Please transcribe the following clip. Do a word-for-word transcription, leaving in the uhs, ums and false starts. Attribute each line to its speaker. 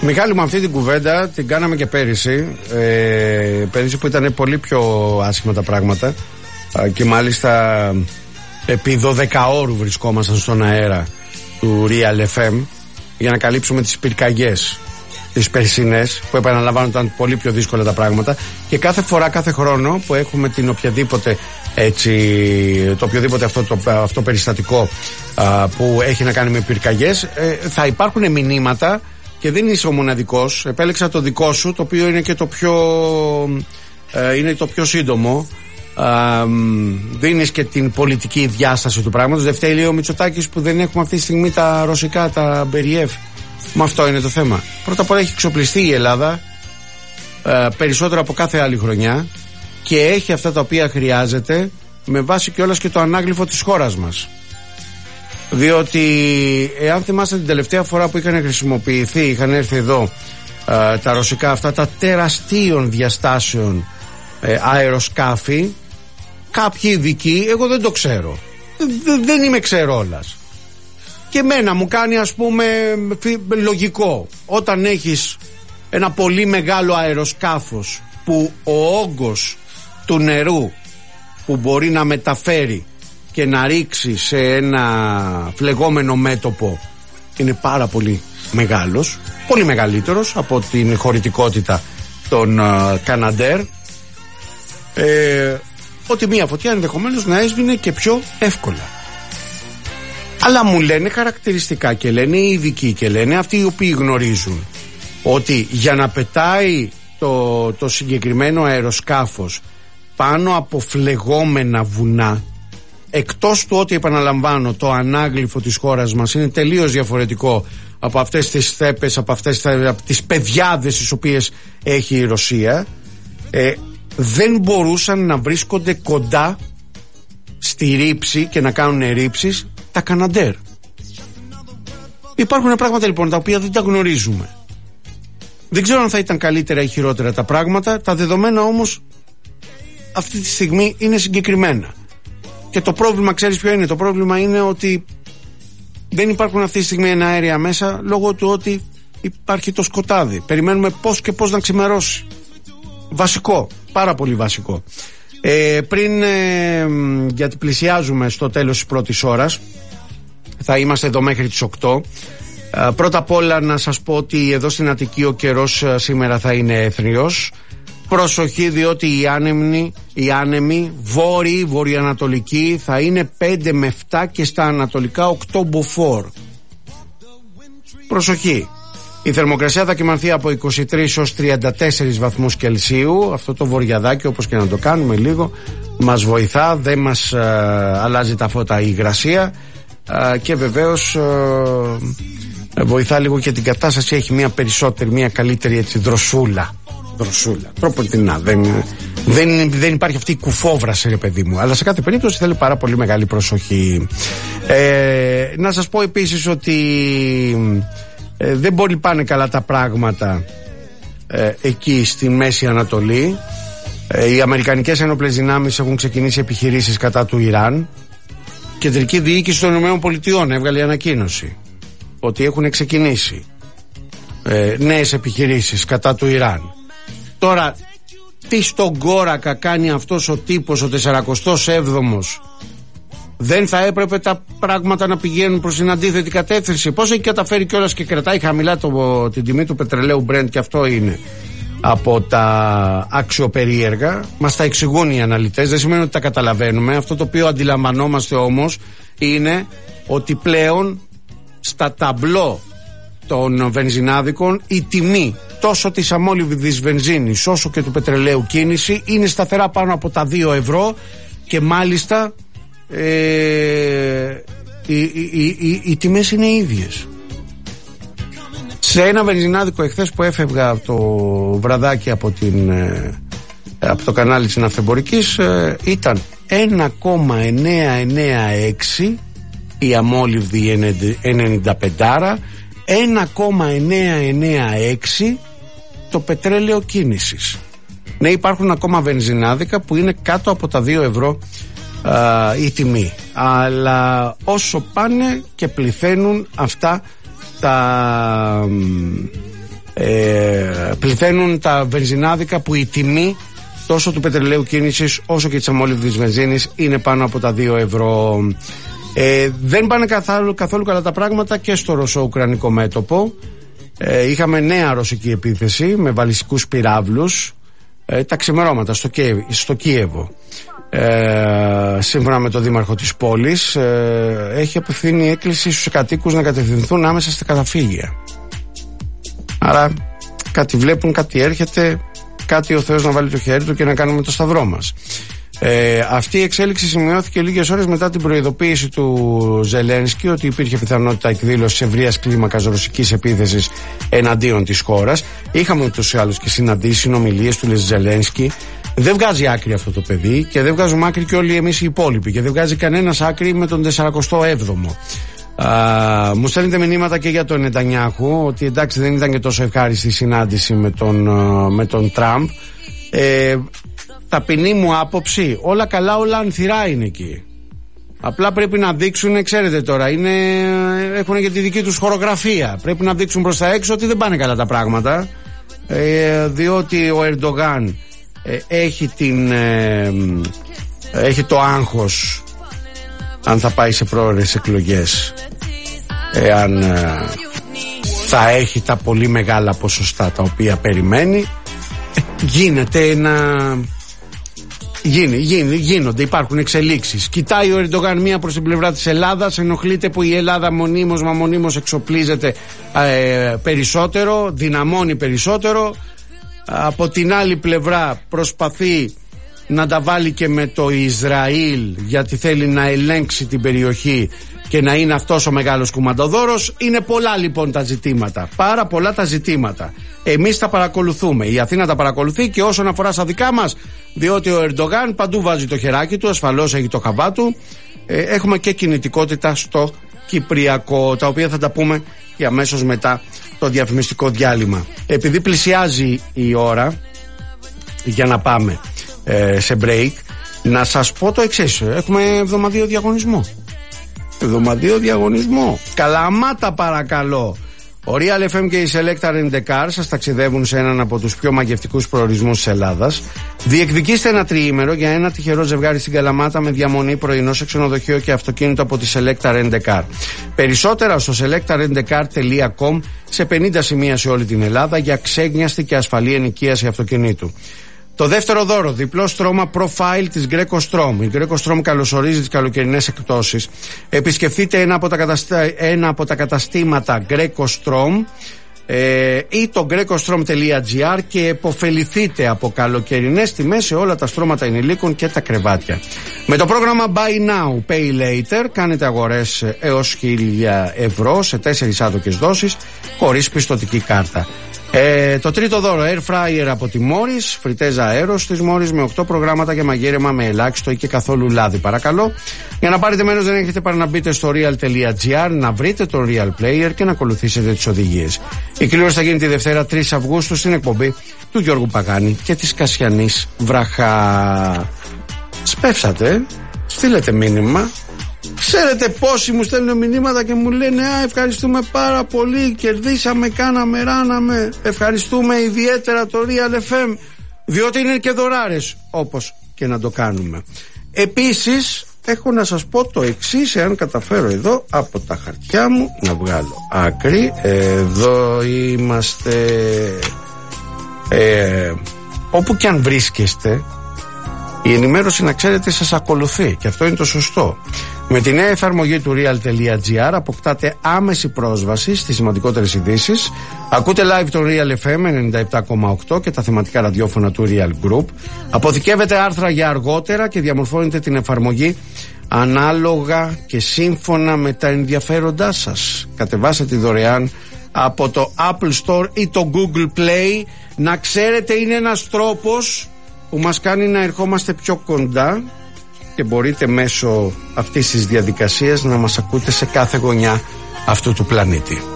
Speaker 1: Μιχάλη μου, αυτή την κουβέντα την κάναμε και πέρυσι. Ε, πέρυσι που ήταν πολύ πιο άσχημα τα πράγματα. Ε, και μάλιστα επί δώδεκα ώρου βρισκόμασταν στον αέρα του Real εφ εμ για να καλύψουμε τις πυρκαγιές τις περσινές, που επαναλαμβάνω ήταν πολύ πιο δύσκολα τα πράγματα. Και κάθε φορά, κάθε χρόνο που έχουμε την οποιαδήποτε έτσι, το οποιοδήποτε αυτό, το, αυτό περιστατικό α, που έχει να κάνει με πυρκαγιές, ε, θα υπάρχουν μηνύματα. Και δεν είσαι ο μοναδικός. Επέλεξα το δικό σου, το οποίο είναι και το πιο, ε, είναι το πιο σύντομο. Ε, δίνεις και την πολιτική διάσταση του πράγματος. Δεν φταίει, λέει ο Μητσοτάκης, που δεν έχουμε αυτή τη στιγμή τα ρωσικά, τα Μπεριέφ. Μα αυτό είναι το θέμα. Πρώτα απ' όλα έχει εξοπλιστεί η Ελλάδα ε, περισσότερο από κάθε άλλη χρονιά και έχει αυτά τα οποία χρειάζεται, με βάση κιόλας και το ανάγλυφο της χώρας μας. Διότι εάν θυμάστε την τελευταία φορά που είχαν χρησιμοποιηθεί, είχαν έρθει εδώ ε, τα ρωσικά αυτά τα τεραστίων διαστάσεων ε, αεροσκάφη, κάποιοι ειδικοί, εγώ δεν το ξέρω, Δε, δεν είμαι ξερόλας, και εμένα μου κάνει ας πούμε λογικό όταν έχεις ένα πολύ μεγάλο αεροσκάφος που ο όγκος του νερού που μπορεί να μεταφέρει και να ρίξει σε ένα φλεγόμενο μέτωπο είναι πάρα πολύ μεγάλος, πολύ μεγαλύτερος από την χωρητικότητα των uh, Καναντέρ, ε, ότι μία φωτιά ενδεχομένως να έσβηνε και πιο εύκολα. Αλλά μου λένε χαρακτηριστικά και λένε οι ειδικοί και λένε αυτοί οι οποίοι γνωρίζουν ότι για να πετάει το, το συγκεκριμένο αεροσκάφος πάνω από φλεγόμενα βουνά, εκτός του ότι, επαναλαμβάνω, το ανάγλυφο της χώρας μας είναι τελείως διαφορετικό από αυτές τις θέπες, από αυτές από τις πεδιάδες τις οποίες έχει η Ρωσία, ε, δεν μπορούσαν να βρίσκονται κοντά στη ρήψη και να κάνουν ρήψεις τα Καναντέρ. Υπάρχουν πράγματα λοιπόν τα οποία δεν τα γνωρίζουμε. Δεν ξέρω αν θα ήταν καλύτερα ή χειρότερα τα πράγματα. Τα δεδομένα όμως αυτή τη στιγμή είναι συγκεκριμένα. Και το πρόβλημα, ξέρεις ποιο είναι? Το πρόβλημα είναι ότι δεν υπάρχουν αυτή τη στιγμή εναέρια μέσα, λόγω του ότι υπάρχει το σκοτάδι. Περιμένουμε πώς και πώς να ξημερώσει. Βασικό, πάρα πολύ βασικό. Ε, πριν, ε, γιατί πλησιάζουμε στο τέλος της πρώτης ώρας, θα είμαστε εδώ μέχρι τις οκτώ. Ε, πρώτα απ' όλα να σας πω ότι εδώ στην Αττική ο καιρός ε, σήμερα θα είναι έθριος. Προσοχή, διότι οι άνεμοι, οι άνεμοι βόρειοι, βορειοανατολικοί θα είναι πέντε με επτά και στα ανατολικά οκτώ μποφόρ. Προσοχή. Η θερμοκρασία θα κυμανθεί από είκοσι τρεις έως τριάντα τέσσερις βαθμούς Κελσίου. Αυτό το βορειαδάκι, όπως και να το κάνουμε λίγο, μας βοηθά, δεν μας ε, αλλάζει τα φώτα η υγρασία, ε, και βεβαίως ε, βοηθά λίγο και την κατάσταση. Έχει μια περισσότερη, μια καλύτερη έτσι δροσούλα. Δροσούλα. Τρόποντινά. Δεν, δεν, δεν υπάρχει αυτή η κουφόβραση, ρε παιδί μου. Αλλά σε κάθε περίπτωση θέλει πάρα πολύ μεγάλη προσοχή. Ε, να σας πω επίσης ότι ε, δεν μπορεί πάνε καλά τα πράγματα ε, εκεί στη Μέση Ανατολή. Ε, οι Αμερικανικές Ένοπλες Δυνάμεις έχουν ξεκινήσει επιχειρήσεις κατά του Ιράν. Κεντρική Διοίκηση των ΗΠΑ έβγαλε ανακοίνωση ότι έχουν ξεκινήσει ε, νέες επιχειρήσεις κατά του Ιράν. Τώρα, τι στον κόρακα κάνει αυτός ο τύπος, ο σαρανταεπτός έβδομος? Δεν θα έπρεπε τα πράγματα να πηγαίνουν προς την αντίθετη κατεύθυνση? Πώς έχει καταφέρει κιόλας και κρατάει χαμηλά το, την τιμή του πετρελαίου Brent, και αυτό είναι από τα αξιοπερίεργα. Μας τα εξηγούν οι αναλυτές, δεν σημαίνει ότι τα καταλαβαίνουμε. Αυτό το οποίο αντιλαμβανόμαστε όμως είναι ότι πλέον στα ταμπλό των βενζινάδικων η τιμή τόσο της αμόλυβδης βενζίνης όσο και του πετρελαίου κίνηση είναι σταθερά πάνω από τα δύο ευρώ, και μάλιστα ε, οι, οι, οι, οι τιμές είναι ίδιες. Σε ένα βενζινάδικο εχθές που έφευγα το βραδάκι από, την, ε, από το κανάλι της Ναυτεμπορικής, ε, ήταν ένα κόμμα εννιακόσια ενενήντα έξι η αμόλυβδη ενενήντα πέντε, ένα κόμμα εννιακόσια ενενήντα έξι το πετρέλαιο κίνησης. Ναι, υπάρχουν ακόμα βενζινάδικα που είναι κάτω από τα δύο ευρώ α, η τιμή, αλλά όσο πάνε και πληθαίνουν αυτά τα, ε, πληθαίνουν τα βενζινάδικα που η τιμή τόσο του πετρελαίου κίνησης όσο και της αμόλυβδης βενζίνης είναι πάνω από τα δύο ευρώ. Ε, δεν πάνε καθόλου, καθόλου καλά τα πράγματα και στο ρωσο-ουκρανικό μέτωπο. Ε, είχαμε νέα ρωσική επίθεση με βαλιστικούς πυράβλους ε, τα ξημερώματα στο, Κιέβ, στο Κίεβο. Ε, σύμφωνα με τον δήμαρχο της πόλης, ε, έχει απευθύνει έκκληση στους κατοίκους να κατευθυνθούν άμεσα στα καταφύγια. Άρα κάτι βλέπουν, κάτι έρχεται, κάτι ο Θεός να βάλει το χέρι του και να κάνουμε το σταυρό μας. Ε, αυτή η εξέλιξη σημειώθηκε λίγες ώρες μετά την προειδοποίηση του Ζελένσκι ότι υπήρχε πιθανότητα εκδήλωσης ευρείας κλίμακας ρωσικής επίθεσης εναντίον της χώρας. Είχαμε ούτως ή άλλως και συναντήσεις, συνομιλίες του Ζελένσκι. Δεν βγάζει άκρη αυτό το παιδί και δεν βγάζουμε άκρη και όλοι εμείς οι υπόλοιποι και δεν βγάζει κανένας άκρη με τον σαρανταεπτό έβδομο. Α, μου στέλνετε μηνύματα και για τον Νετανιάχου ότι εντάξει δεν ήταν και τόσο ευχάριστη η συνάντηση με τον, με τον Τραμπ. Ε, ταπεινή μου άποψη, όλα καλά, όλα ανθυρά είναι εκεί. Απλά πρέπει να δείξουν, ξέρετε τώρα, είναι, έχουν και τη δική τους χορογραφία. Πρέπει να δείξουν προς τα έξω ότι δεν πάνε καλά τα πράγματα. Ε, διότι ο Ερντογάν ε, έχει, την, ε, έχει το άγχος αν θα πάει σε πρόορες εκλογές, εάν ε, θα έχει τα πολύ μεγάλα ποσοστά τα οποία περιμένει. Ε, γίνεται ένα... Γίνει, γίνει, γίνονται, υπάρχουν εξελίξεις. Κοιτάει ο Ερντογάν μία προς την πλευρά της Ελλάδας, ενοχλείται που η Ελλάδα μονίμως μα μονίμως εξοπλίζεται ε, περισσότερο, δυναμώνει περισσότερο. Από την άλλη πλευρά προσπαθεί να τα βάλει και με το Ισραήλ, γιατί θέλει να ελέγξει την περιοχή και να είναι αυτός ο μεγάλος κουμαντοδόρος. Είναι πολλά λοιπόν τα ζητήματα, πάρα πολλά τα ζητήματα. Εμείς τα παρακολουθούμε, η Αθήνα τα παρακολουθεί και όσον αφορά στα δικά μας, διότι ο Ερντογάν παντού βάζει το χεράκι του, ασφαλώς έχει το χαβά του. ε, Έχουμε και κινητικότητα στο Κυπριακό, τα οποία θα τα πούμε και αμέσως μετά το διαφημιστικό διάλειμμα. Επειδή πλησιάζει η ώρα για να πάμε ε, σε break, να σας πω το εξής: έχουμε εβδομαδίο διαγωνισμό. Εβδομαδίο διαγωνισμό. Καλαμάτα παρακαλώ. Ο Real εφ εμ και η Selecta Rent a Car σας ταξιδεύουν σε έναν από τους πιο μαγευτικούς προορισμούς της Ελλάδας. Διεκδικήστε ένα τριήμερο για ένα τυχερό ζευγάρι στην Καλαμάτα με διαμονή, πρωινό σε ξενοδοχείο και αυτοκίνητο από τη Selecta Rent a Car. Περισσότερα στο selecta rent a car τελεία com, σε πενήντα σημεία σε όλη την Ελλάδα για ξέγνιαστη και ασφαλή ενοικίαση αυτοκινήτου. Το δεύτερο δώρο, διπλό στρώμα profile της Greco Strom. Η Greco Strom καλωσορίζει τις καλοκαιρινές εκπτώσεις. Επισκεφτείτε ένα από τα, καταστα... ένα από τα καταστήματα Greco Strom ε, ή το greco strom τελεία gr και επωφεληθείτε από καλοκαιρινές τιμές σε όλα τα στρώματα ενηλίκων και τα κρεβάτια. Με το πρόγραμμα Buy Now, Pay Later κάνετε αγορές έως χίλια ευρώ σε τέσσερις άδοκες δόσεις χωρίς πιστωτική κάρτα. Ε, το τρίτο δώρο, Air Fryer από τη Morris, φριτέζα αέρος της Morris με οκτώ προγράμματα για μαγείρεμα με ελάχιστο ή και καθόλου λάδι. Παρακαλώ, για να πάρετε μέρος δεν έχετε παρά να μπείτε στο real τελεία gr, να βρείτε τον Real Player και να ακολουθήσετε τις οδηγίες. Η κλήρωση θα γίνει τη Δευτέρα τρεις Αυγούστου στην εκπομπή του Γιώργου Παγάνη και της Κασιανής Βραχά. Σπεύσατε, στείλετε μήνυμα. Ξέρετε πόσοι μου στέλνουν μηνύματα και μου λένε «Α, ευχαριστούμε πάρα πολύ, κερδίσαμε, κάναμε, ράναμε, ευχαριστούμε ιδιαίτερα το Real εφ εμ», διότι είναι και δωράρες όπως και να το κάνουμε. Επίσης έχω να σας πω το εξής, εάν καταφέρω εδώ από τα χαρτιά μου να βγάλω άκρη. Εδώ είμαστε. ε, Όπου και αν βρίσκεστε, η ενημέρωση, να ξέρετε, σας ακολουθεί και αυτό είναι το σωστό. Με τη νέα εφαρμογή του real τελεία gr αποκτάτε άμεση πρόσβαση στις σημαντικότερες ειδήσεις. Ακούτε live το Real εφ εμ ενενήντα επτά κόμμα οκτώ και τα θεματικά ραδιόφωνα του Real Group. Αποθηκεύετε άρθρα για αργότερα και διαμορφώνετε την εφαρμογή ανάλογα και σύμφωνα με τα ενδιαφέροντά σας. Κατεβάστε τη δωρεάν από το Apple Store ή το Google Play. Να ξέρετε, είναι ένας τρόπος που μας κάνει να ερχόμαστε πιο κοντά και μπορείτε μέσω αυτής της διαδικασίας να μας ακούτε σε κάθε γωνιά αυτού του πλανήτη.